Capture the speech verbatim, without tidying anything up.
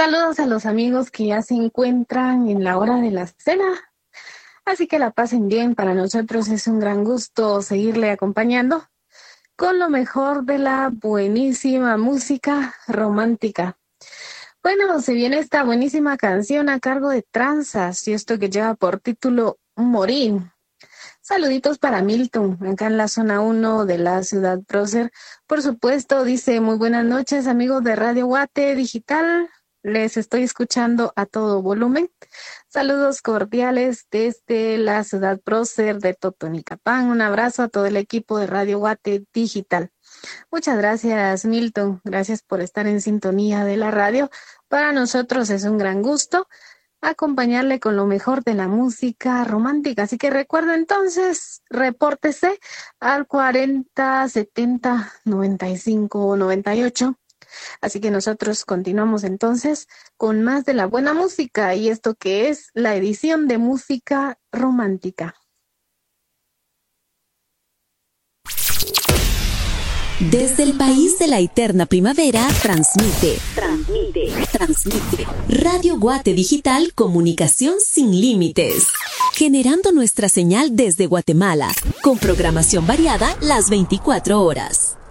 Saludos a los amigos que ya se encuentran en la hora de la cena. Así que la pasen bien. Para nosotros es un gran gusto seguirle acompañando con lo mejor de la buenísima música romántica. Bueno, se viene esta buenísima canción a cargo de Tranzas y esto que lleva por título Morir. Saluditos para Milton, acá en la zona uno de la ciudad prócer. Por supuesto, dice muy buenas noches amigos de Radio Guate Digital. Les estoy escuchando a todo volumen. Saludos cordiales desde la ciudad prócer de Totonicapán. Un abrazo a todo el equipo de Radio Guate Digital. Muchas gracias, Milton. Gracias por estar en sintonía de la radio. Para nosotros es un gran gusto acompañarle con lo mejor de la música romántica. Así que recuerda entonces, repórtese al cuarenta setenta noventa y cinco noventa y ocho. Así que nosotros continuamos entonces con más de la buena música y esto que es la edición de música romántica. Desde el país de la eterna primavera, transmite, transmite, transmite. Radio Guate Digital, comunicación sin límites. Generando nuestra señal desde Guatemala, con programación variada las veinticuatro horas.